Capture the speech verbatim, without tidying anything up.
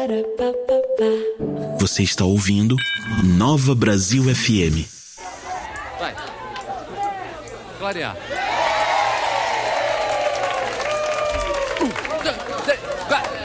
Você está ouvindo Nova Brasil F M. Vai. Clarear. Um, dois, três, vai.